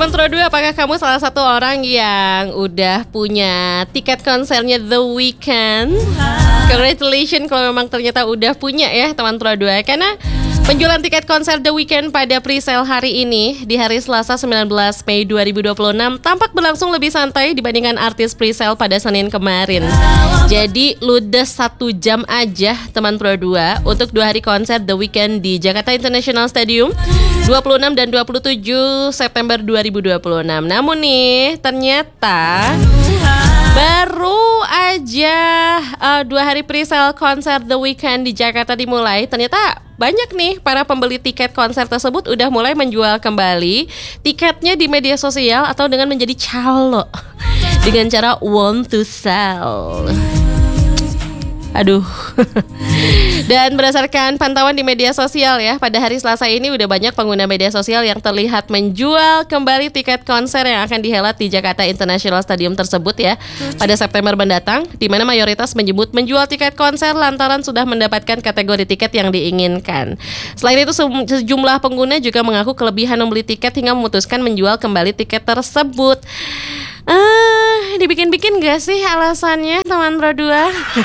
Teman Pro 2, apakah kamu salah satu orang yang udah punya tiket konsernya The Weeknd? Congratulations kalau memang ternyata udah punya ya teman Pro 2. Karena penjualan tiket konser The Weeknd pada pre-sale hari ini di hari Selasa 19 Mei 2026 tampak berlangsung lebih santai dibandingkan artis pre-sale pada Senin kemarin. Jadi ludes 1 jam aja teman Pro 2 untuk 2 hari konser The Weeknd di Jakarta International Stadium 26 dan 27 September 2026. Namun nih ternyata baru aja 2 hari pre-sale konser The Weeknd di Jakarta dimulai, ternyata banyak nih para pembeli tiket konser tersebut udah mulai menjual kembali tiketnya di media sosial atau dengan menjadi calo dengan cara want to sell. Aduh. Dan berdasarkan pantauan di media sosial ya, pada hari Selasa ini udah banyak pengguna media sosial yang terlihat menjual kembali tiket konser yang akan dihelat di Jakarta International Stadium tersebut ya pada September mendatang, di mana mayoritas menyebut menjual tiket konser lantaran sudah mendapatkan kategori tiket yang diinginkan. Selain itu sejumlah pengguna juga mengaku kelebihan membeli tiket hingga memutuskan menjual kembali tiket tersebut. Dibikin-bikin gak sih alasannya teman Pro 2?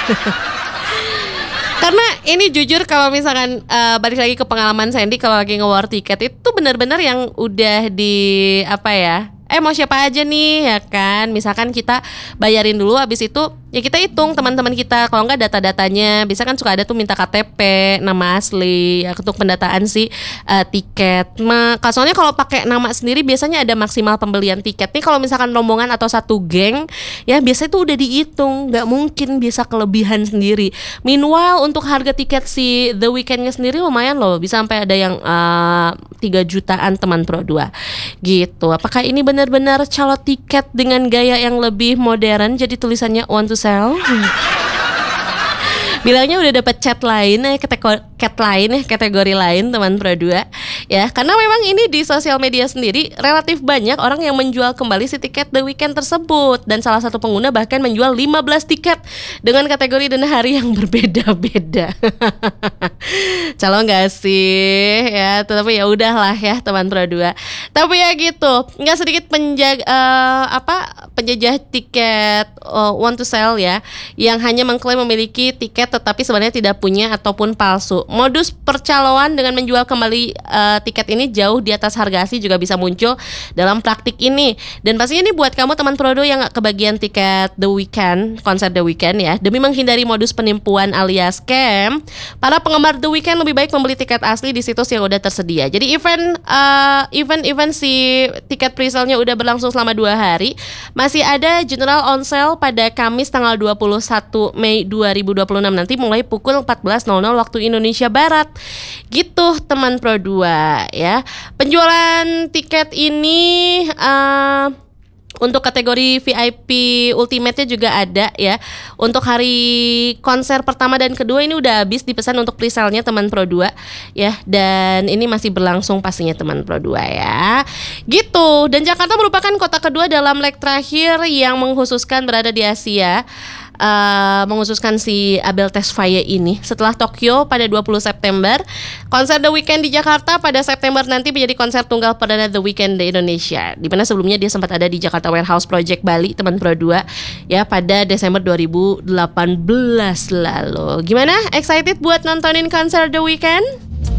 Karena ini jujur kalau misalkan balik lagi ke pengalaman Sandy kalau lagi nge-war tiket itu benar-benar yang udah di mau siapa aja nih ya kan. Misalkan kita bayarin dulu, habis itu ya kita hitung teman-teman kita, kalau enggak data-datanya. Bisa kan suka ada tuh minta KTP, nama asli ya, untuk pendataan si tiket. Soalnya kalau pakai nama sendiri biasanya ada maksimal pembelian tiket nih. Kalau misalkan rombongan atau satu geng ya biasanya tuh udah dihitung, nggak mungkin bisa kelebihan sendiri. Meanwhile untuk harga tiket si The Weeknd-nya sendiri lumayan loh, bisa sampai ada yang 3 jutaan teman Pro 2 gitu. Apakah ini benar-benar calo tiket dengan gaya yang lebih modern, jadi tulisannya want to sell? Bilangnya udah dapat chat lain kategori lain teman Pro 2 ya, karena memang ini di sosial media sendiri relatif banyak orang yang menjual kembali si tiket The Weeknd tersebut, dan salah satu pengguna bahkan menjual 15 tiket dengan kategori dan hari yang berbeda-beda. Calon gak sih ya, tetapi ya udahlah ya teman Pro 2. Tapi ya gitu, nggak sedikit penjajah tiket want to sell ya, yang hanya mengklaim memiliki tiket tetapi sebenarnya tidak punya ataupun palsu. Modus percaloan dengan menjual kembali tiket ini jauh di atas harga asli juga bisa muncul dalam praktik ini. Dan pastinya ini buat kamu teman Pro 2 yang gak kebagian tiket The Weeknd, konser The Weeknd ya, demi menghindari modus penipuan alias scam, para penggemar The Weeknd lebih baik membeli tiket asli di situs yang udah tersedia. Jadi event si tiket pre-sale-nya udah berlangsung selama 2 hari. Masih ada general on sale pada Kamis tanggal 21 Mei 2026 nanti mulai pukul 14.00 waktu Indonesia Barat. Gitu teman Pro 2 ya. Penjualan tiket ini untuk kategori VIP Ultimate-nya juga ada ya. Untuk hari konser pertama dan kedua ini udah habis dipesan untuk pre-sale-nya teman Pro 2 ya. Dan ini masih berlangsung pastinya teman Pro 2 ya. Gitu. Dan Jakarta merupakan kota kedua dalam leg terakhir yang mengkhususkan berada di Asia, menghususkan si Abel Tesfaye ini setelah Tokyo pada 20 September. Konser The Weeknd di Jakarta pada September nanti menjadi konser tunggal perdana The Weeknd di Indonesia, di mana sebelumnya dia sempat ada di Jakarta Warehouse Project Bali teman Pro 2 ya pada Desember 2018 lalu. Gimana? Excited buat nontonin konser The Weeknd?